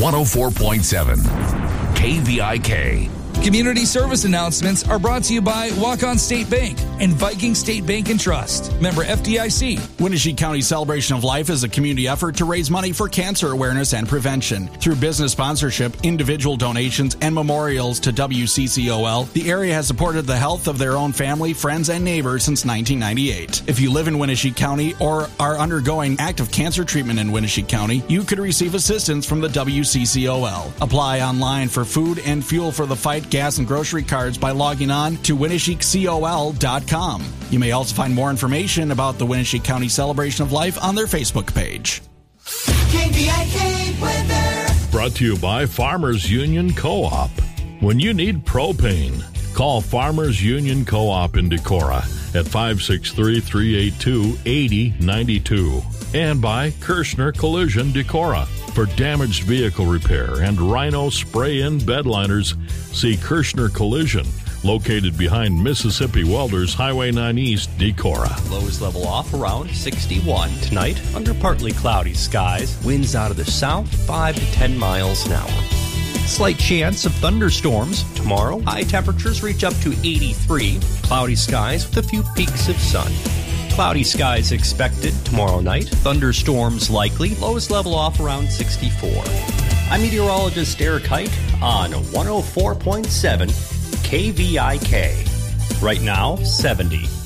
104.7 KVIK. Community service announcements are brought to you by Walk-On State Bank and Viking State Bank and Trust. Member FDIC. Winnebago County Celebration of Life is a community effort to raise money for cancer awareness and prevention. Through business sponsorship, individual donations, and memorials to WCCOL, the area has supported the health of their own family, friends, and neighbors since 1998. If you live in Winnebago County or are undergoing active cancer treatment in Winnebago County, you could receive assistance from the WCCOL. Apply online for food and fuel for the fight, gas, and grocery cards by logging on to WinnebagoCOL.com. You may also find more information about the Winnebago County Celebration of Life on their Facebook page. KVIK weather. Brought to you by Farmers Union Co-op. When you need propane, call Farmers Union Co-op in Decorah at 563-382-8092. And by Kirshner Collision Decorah. For damaged vehicle repair and Rhino spray-in bed liners, see Kirshner Collision, located behind Mississippi Welders Highway 9 East, Decorah. Lows level off around 61. Tonight, under partly cloudy skies, winds out of the south 5 to 10 miles an hour. Slight chance of thunderstorms. Tomorrow, high temperatures reach up to 83. Cloudy skies with a few peaks of sun. Cloudy skies expected tomorrow night. Thunderstorms likely. Lows level off around 64. I'm meteorologist Eric Hike on 104.7 KVIK. Right now, 70.